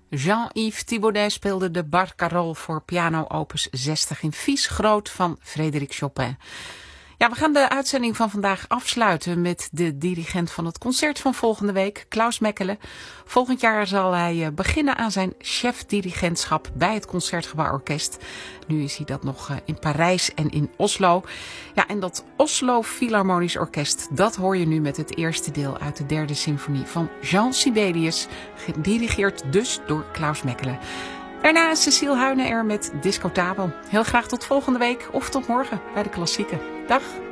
Jean-Yves Thibaudet speelde de Barcarolle voor piano opus 60 in Vies groot van Frédéric Chopin. Ja, we gaan de uitzending van vandaag afsluiten met de dirigent van het concert van volgende week, Klaus Mekele. Volgend jaar zal hij beginnen aan zijn chef-dirigentschap bij het Concertgebouw Orkest. Nu is hij dat nog in Parijs en in Oslo. Ja, en dat Oslo Philharmonisch Orkest, dat hoor je nu met het eerste deel uit de derde symfonie van Jean Sibelius, gedirigeerd dus door Klaus Mekele. Daarna is Cecile Huyne er met Discotabel. Heel graag tot volgende week of tot morgen bij de klassieken. Dag!